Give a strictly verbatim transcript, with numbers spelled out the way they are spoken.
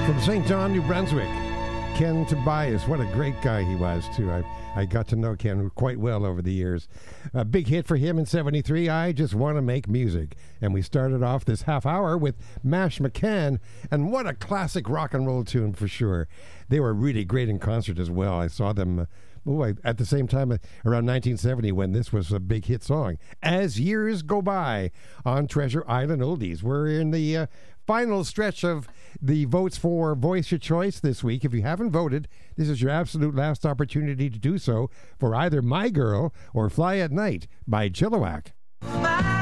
From Saint John, New Brunswick, Ken Tobias. What a great guy he was, too. I, I got to know Ken quite well over the years. A big hit for him in seventy-three, I Just Want to Make Music. And we started off this half hour with Mash McCann, and what a classic rock and roll tune for sure. They were really great in concert as well. I saw them uh, oh, I, at the same time, uh, around nineteen seventy, when this was a big hit song. As years go by on Treasure Island Oldies. We're in the uh, final stretch of the votes for Voice Your Choice this week. If you haven't voted, this is your absolute last opportunity to do so for either My Girl or Fly at Night by Chilliwack.